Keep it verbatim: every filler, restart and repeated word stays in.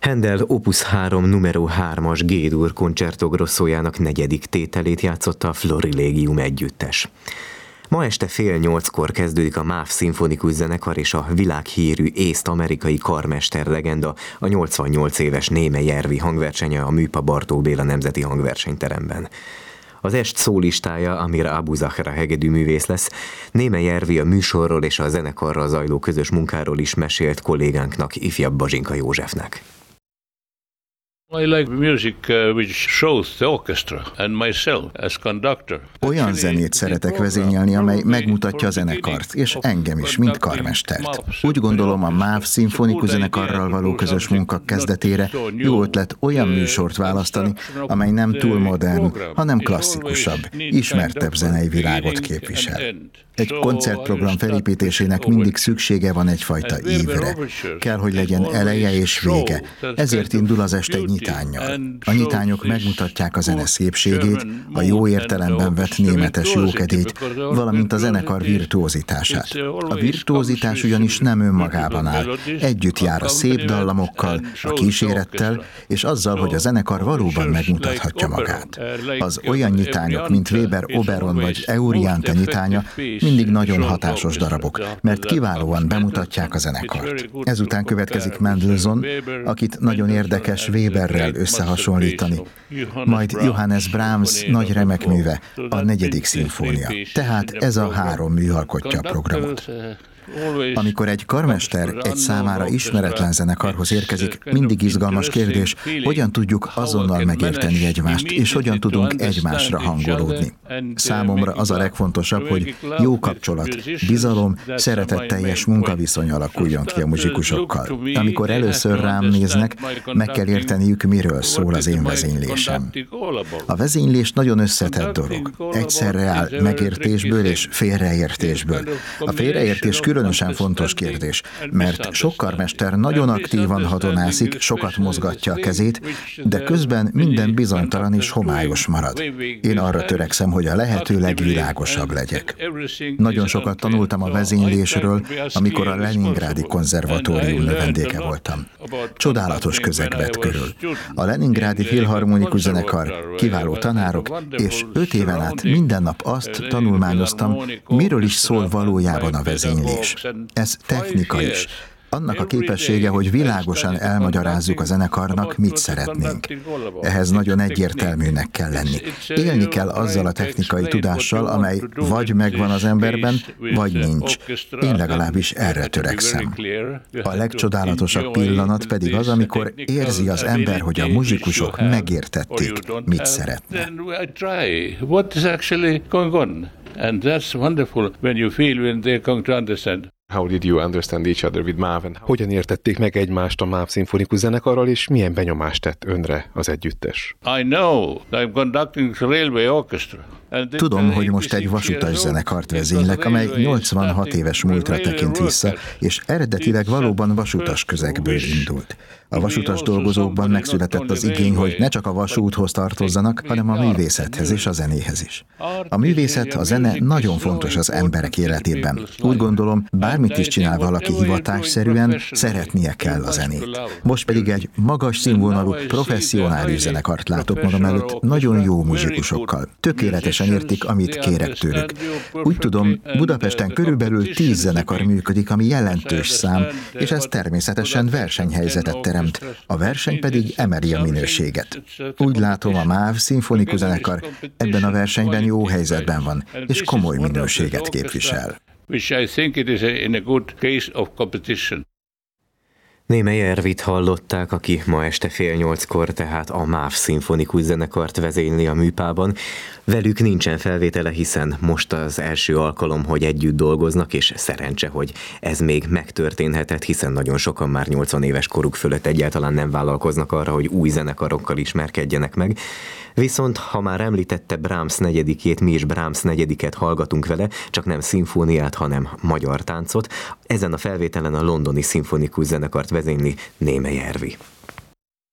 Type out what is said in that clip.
Händel Opus három numero hármas G-dur Concerto Grossojának negyedik tételét játszotta a Florilegium együttes. Ma este fél nyolckor kezdődik a MÁV szimfonikus zenekar és a világhírű észt-amerikai karmester legenda, a nyolcvannyolc éves Németh Järvi hangversenye a Műpa Bartók Béla Nemzeti Hangversenyteremben. Az est szólistája Amir Abu Zahra hegedűművész lesz. Németh Järvi a műsorról és a zenekarral zajló közös munkáról is mesélt kollégánknak, ifjabb Bazsinka Józsefnek. I like music which shows the orchestra and myself as conductor. Olyan zenét szeretek vezényelni, amely megmutatja a zenekart, és engem is, mint karmestert. Úgy gondolom, a MÁV szimfonikus zenekarral való közös munka kezdetére jó ötlet olyan műsort választani, amely nem túl modern, hanem klasszikusabb, ismertebb zenei világot képvisel. Egy koncertprogram felépítésének mindig szüksége van egyfajta ívre. Kell, hogy legyen eleje és vége. Ezért indul az este egy nyitánnyal. A nyitányok megmutatják a zene szépségét, a jó értelemben vett németes jókedét, valamint a zenekar virtuózitását. A virtuózitás ugyanis nem önmagában áll. Együtt jár a szép dallamokkal, a kísérettel, és azzal, hogy a zenekar valóban megmutathatja magát. Az olyan nyitányok, mint Weber Oberon vagy Euryanthe nyitánya, mindig nagyon hatásos darabok, mert kiválóan bemutatják a zenekart. Ezután következik Mendelssohn, akit nagyon érdekes Weberrel összehasonlítani. Majd Johannes Brahms nagy remekműve, a negyedik szimfónia. Tehát ez a három mű alkotja a programot. Amikor egy karmester egy számára ismeretlen zenekarhoz érkezik, mindig izgalmas kérdés, hogyan tudjuk azonnal megérteni egymást, és hogyan tudunk egymásra hangolódni. Számomra az a legfontosabb, hogy jó kapcsolat, bizalom, szeretetteljes munkaviszony alakuljon ki a muzsikusokkal. Amikor először rám néznek, meg kell érteniük, miről szól az én vezénylésem. A vezénylés nagyon összetett dolog. Egyszerre áll megértésből és félreértésből. A félreértés különösen fontos kérdés, mert sok karmester nagyon aktívan hadonászik, sokat mozgatja a kezét, de közben minden bizonytalan és homályos marad. Én arra törekszem, hogy a lehető legvilágosabb legyek. Nagyon sokat tanultam a vezénylésről, amikor a Leningrádi Konzervatórium növendéke voltam. Csodálatos közeg vett körül. A Leningrádi Filharmonikus Zenekar, kiváló tanárok, és öt éven át minden nap azt tanulmányoztam, miről is szól valójában a vezénylés. Ez technika is. Annak a képessége, hogy világosan elmagyarázzuk a zenekarnak, mit szeretnénk. Ehhez nagyon egyértelműnek kell lenni. Élni kell azzal a technikai tudással, amely vagy megvan az emberben, vagy nincs. Én legalábbis erre törekszem. A legcsodálatosabb pillanat pedig az, amikor érzi az ember, hogy a muzsikusok megértették, mit szeretne. And that's wonderful when you feel when they come to understand. How did you understand each other with MÁV? Hogyan értették meg egymást a MÁV szimfonikus zenekarral, és milyen benyomást tett önre az együttes? I know I'm conducting the railway orchestra. Tudom, hogy most egy vasutas zenekart vezénylek, amely nyolcvanhat éves múltra tekint vissza, és eredetileg valóban vasutas közegből indult. A vasutas dolgozókban megszületett az igény, hogy ne csak a vasúthoz tartozzanak, hanem a művészethez és a zenéhez is. A művészet, a zene nagyon fontos az emberek életében. Úgy gondolom, bármit is csinál valaki hivatásszerűen, szeretnie kell a zenét. Most pedig egy magas színvonalú, professzionális zenekart látok magam előtt, nagyon jó muzsikusokkal. Tökéletesen értik, amit kérek tőlük. Úgy tudom, Budapesten körülbelül tíz zenekar működik, ami jelentős szám, és ez természetesen versenyhelyzetet teremt. A verseny pedig emeli a minőséget. Úgy látom, a MÁV szimfonikus zenekar ebben a versenyben jó helyzetben van, és komoly minőséget képvisel. Németh Järvit hallották, aki ma este fél nyolckor tehát a MÁV szimfonikus zenekart vezényli a Műpában. Velük nincsen felvétele, hiszen most az első alkalom, hogy együtt dolgoznak, és szerencse, hogy ez még megtörténhetett, hiszen nagyon sokan már nyolcvan éves koruk fölött egyáltalán nem vállalkoznak arra, hogy új zenekarokkal ismerkedjenek meg. Viszont, ha már említette Brahms negyedikét, mi is Brahms negyediket hallgatunk vele, csak nem szimfóniát, hanem magyar táncot. Ezen a felvételen a londoni szimfonikus zenekart vezényli Németh Järvi.